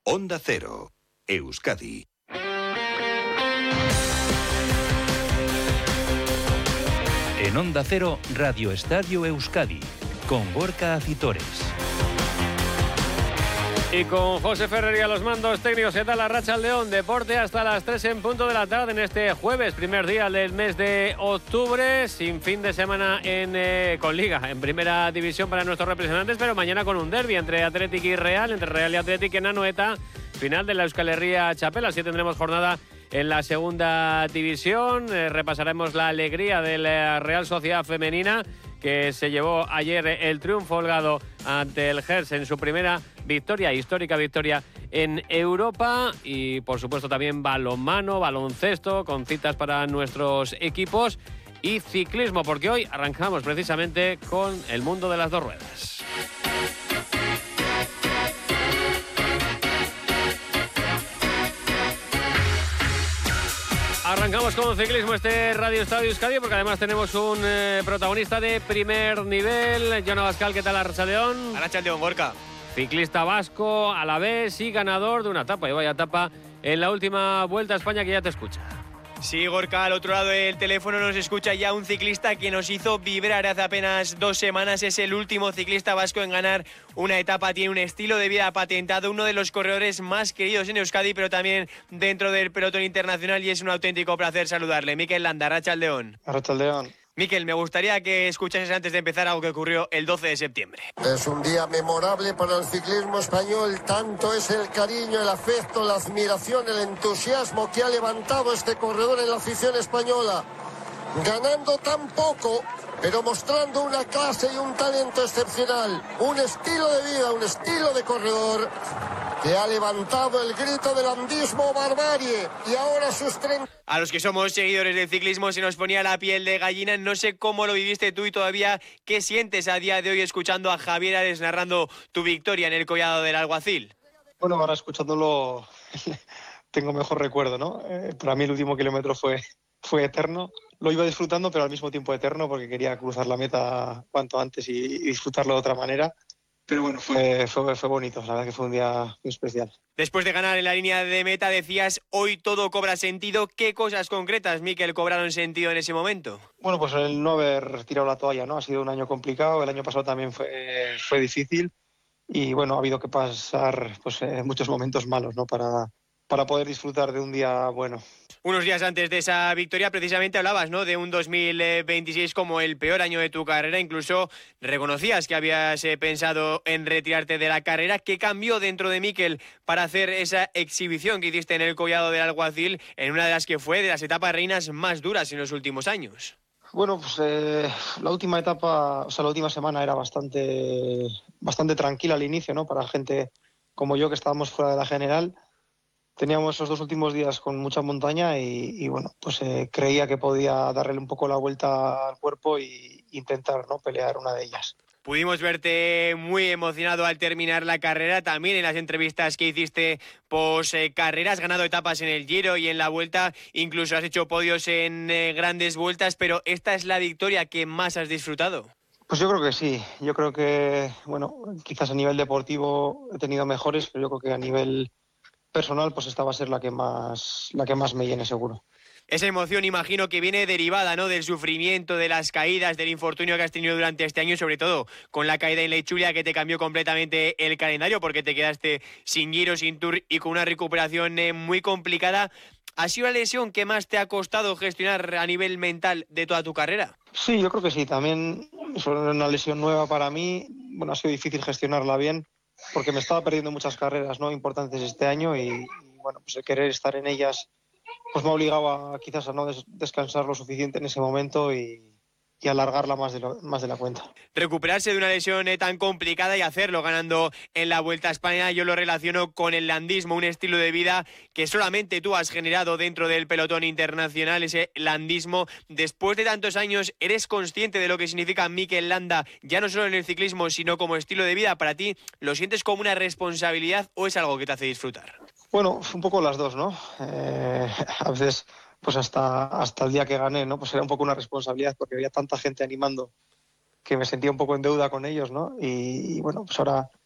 Onda Cero, Euskadi. En Onda Cero, Radio Estadio Euskadi, con Gorka Acitores. Y con José Ferrer y a los mandos técnicos, ¿qué tal? Arratsaldeón, deporte hasta las 3 en punto de la tarde en este jueves, primer día del mes de octubre, sin fin de semana con Liga, en primera división para nuestros representantes, pero mañana con un derbi entre Athletic y Real, entre Real y Athletic en Anoeta, final de la Euskal Herria Txapela. Así tendremos jornada en la segunda división. Repasaremos la alegría de la Real Sociedad Femenina, que se llevó ayer el triunfo holgado ante el Gers en su primera victoria, histórica victoria en Europa. Y por supuesto también balonmano, baloncesto, con citas para nuestros equipos, y ciclismo, porque hoy arrancamos precisamente con el mundo de las dos ruedas. Arrancamos con ciclismo, este Radio Estadio Euskadi, porque además tenemos un protagonista de primer nivel. Jon Abascal, ¿qué tal, Arratsaldeón? Arratsaldeón, Gorka. Ciclista vasco a la vez y ganador de una etapa, y vaya etapa en la última Vuelta a España, que ya te escucha. Sí, Gorka, al otro lado del teléfono nos escucha ya un ciclista que nos hizo vibrar hace apenas 2 semanas. Es el último ciclista vasco en ganar una etapa. Tiene un estilo de vida patentado, uno de los corredores más queridos en Euskadi, pero también dentro del pelotón internacional, y es un auténtico placer saludarle. Mikel Landa, Arratsaldeón. Arratsaldeón. Mikel, me gustaría que escuchases antes de empezar algo que ocurrió el 12 de septiembre. Es un día memorable para el ciclismo español. Tanto es el cariño, el afecto, la admiración, el entusiasmo que ha levantado este corredor en la afición española. Ganando tan poco, pero mostrando una clase y un talento excepcional. Un estilo de vida, un estilo de corredor que ha levantado el grito del andismo barbarie. Y ahora sus 30... A los que somos seguidores del ciclismo se nos ponía la piel de gallina. No sé cómo lo viviste tú y todavía qué sientes a día de hoy escuchando a Javier Ares narrando tu victoria en el Collado del Alguacil. Bueno, ahora escuchándolo tengo mejor recuerdo, ¿no? Para mí el último kilómetro fue eterno. Lo iba disfrutando, pero al mismo tiempo eterno, porque quería cruzar la meta cuanto antes y disfrutarlo de otra manera. Pero bueno, fue bonito, la verdad que fue un día muy especial. Después de ganar en la línea de meta, decías, hoy todo cobra sentido. ¿Qué cosas concretas, Mikel, cobraron sentido en ese momento? Bueno, pues el no haber tirado la toalla, ¿no? Ha sido un año complicado, el año pasado también fue difícil, y bueno, ha habido que pasar pues muchos momentos malos, ¿no? Para poder disfrutar de un día bueno. Unos días antes de esa victoria precisamente hablabas, ¿no?, de un 2026 como el peor año de tu carrera. Incluso reconocías que habías pensado en retirarte de la carrera. ¿Qué cambió dentro de Mikel para hacer esa exhibición que hiciste en el Collado del Alguacil, en una de las que fue de las etapas reinas más duras en los últimos años? Bueno, pues la última etapa, o sea, la última semana era bastante tranquila al inicio, ¿no? Para gente como yo, que estábamos fuera de la general. Teníamos esos 2 últimos días con mucha montaña y bueno, pues creía que podía darle un poco la vuelta al cuerpo e intentar, ¿no?, pelear una de ellas. Pudimos verte muy emocionado al terminar la carrera, también en las entrevistas que hiciste post carrera. Has ganado etapas en el Giro y en la Vuelta, incluso has hecho podios en grandes vueltas, pero ¿esta es la victoria que más has disfrutado? Pues yo creo que sí. Yo creo que, bueno, quizás a nivel deportivo he tenido mejores, pero yo creo que a nivel personal, pues esta va a ser la que más me llene, seguro. Esa emoción, imagino que viene derivada, ¿no?, del sufrimiento, de las caídas, del infortunio que has tenido durante este año, sobre todo con la caída en Lechulia, que te cambió completamente el calendario, porque te quedaste sin Giro, sin Tour y con una recuperación muy complicada. ¿Ha sido la lesión que más te ha costado gestionar a nivel mental de toda tu carrera? Sí, yo creo que sí. También es una lesión nueva para mí. Bueno, ha sido difícil gestionarla bien, porque me estaba perdiendo muchas carreras, ¿no?, importantes este año, y bueno, pues el querer estar en ellas pues me ha obligado quizás a no descansar lo suficiente en ese momento y alargarla más de la cuenta. Recuperarse de una lesión tan complicada y hacerlo ganando en la Vuelta a España, yo lo relaciono con el landismo, un estilo de vida que solamente tú has generado dentro del pelotón internacional, ese landismo. Después de tantos años, ¿eres consciente de lo que significa Mikel Landa, ya no solo en el ciclismo, sino como estilo de vida? ¿Para ti lo sientes como una responsabilidad o es algo que te hace disfrutar? Bueno, un poco las dos, ¿no? A veces, pues hasta el día que gané, ¿no?, pues era un poco una responsabilidad, porque había tanta gente animando que me sentía un poco en deuda con ellos, ¿no? Y bueno, pues ahora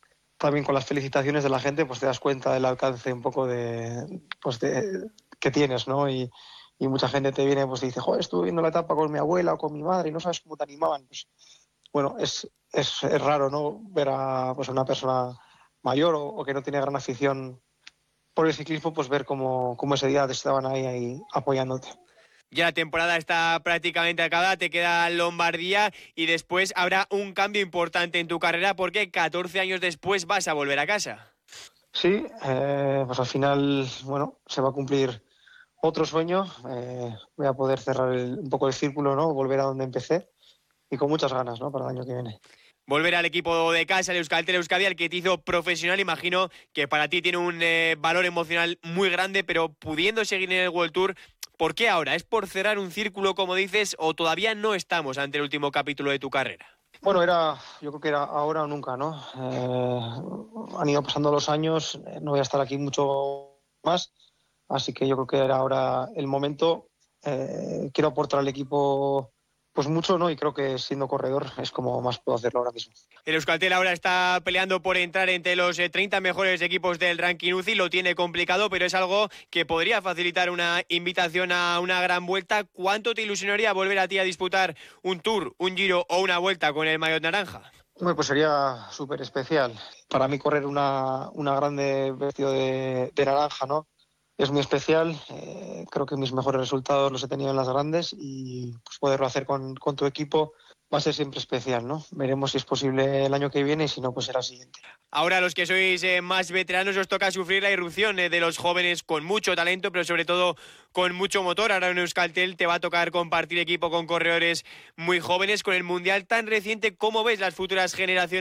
también con las felicitaciones de la gente, pues te das cuenta del alcance un poco que tienes, ¿no? Y mucha gente te viene, pues te dice, joder, estuve viendo la etapa con mi abuela o con mi madre y no sabes cómo te animaban. Pues, bueno, es raro, ¿no? Ver a pues, una persona mayor o que no tiene gran afición por el ciclismo, pues ver cómo ese día estaban ahí apoyándote. Ya la temporada está prácticamente acabada, te queda Lombardía y después habrá un cambio importante en tu carrera porque 14 años después vas a volver a casa. Sí, pues al final, bueno, se va a cumplir otro sueño. Voy a poder cerrar un poco el círculo, ¿no? Volver a donde empecé y con muchas ganas, ¿no? Para el año que viene. Volver al equipo de casa, el Euskaltel Euskadi, al que te hizo profesional, imagino que para ti tiene un valor emocional muy grande, pero pudiendo seguir en el World Tour, ¿por qué ahora? ¿Es por cerrar un círculo, como dices, o todavía no estamos ante el último capítulo de tu carrera? Bueno, yo creo que era ahora o nunca, ¿no? Han ido pasando los años, no voy a estar aquí mucho más, así que yo creo que era ahora el momento. Quiero aportar al equipo pues mucho, ¿no? Y creo que siendo corredor es como más puedo hacerlo ahora mismo. El Euskaltel ahora está peleando por entrar entre los 30 mejores equipos del ranking UCI, lo tiene complicado, pero es algo que podría facilitar una invitación a una gran vuelta. ¿Cuánto te ilusionaría volver a ti a disputar un Tour, un Giro o una vuelta con el maillot naranja? Bueno, pues sería súper especial. Para mí correr una grande vestido de naranja, ¿no? Es muy especial, creo que mis mejores resultados los he tenido en las grandes y pues, poderlo hacer con tu equipo va a ser siempre especial, ¿no? Veremos si es posible el año que viene y si no, pues será el siguiente. Ahora los que sois más veteranos os toca sufrir la irrupción de los jóvenes con mucho talento, pero sobre todo con mucho motor. Ahora en Euskaltel te va a tocar compartir equipo con corredores muy jóvenes. Con el Mundial tan reciente, ¿cómo ves las futuras generaciones